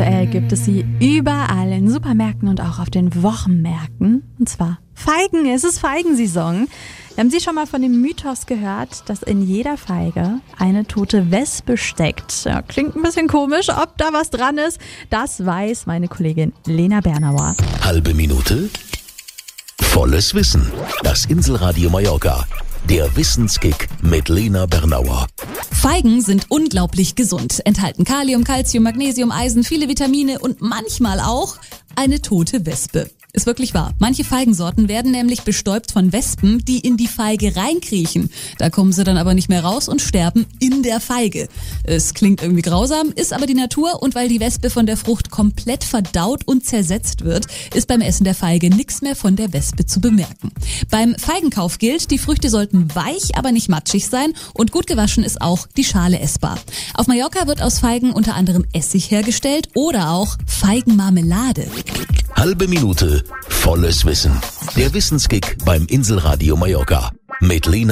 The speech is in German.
Aktuell gibt es sie überall in Supermärkten und auch auf den Wochenmärkten. Und zwar Feigen. Es ist Feigensaison. Haben Sie schon mal von dem Mythos gehört, dass in jeder Feige eine tote Wespe steckt? Ja, klingt ein bisschen komisch. Ob da was dran ist, das weiß meine Kollegin Lena Bernauer. Halbe Minute volles Wissen. Das Inselradio Mallorca. Der Wissenskick mit Lena Bernauer. Feigen sind unglaublich gesund, enthalten Kalium, Calcium, Magnesium, Eisen, viele Vitamine und manchmal auch eine tote Wespe. Ist wirklich wahr. Manche Feigensorten werden nämlich bestäubt von Wespen, die in die Feige reinkriechen. Da kommen sie dann aber nicht mehr raus und sterben in der Feige. Es klingt irgendwie grausam, ist aber die Natur, und weil die Wespe von der Frucht komplett verdaut und zersetzt wird, ist beim Essen der Feige nichts mehr von der Wespe zu bemerken. Beim Feigenkauf gilt, die Früchte sollten weich, aber nicht matschig sein, und gut gewaschen ist auch die Schale essbar. Auf Mallorca wird aus Feigen unter anderem Essig hergestellt oder auch Feigenmarmelade. Halbe Minute volles Wissen. Der Wissenskick beim Inselradio Mallorca. Mit Lena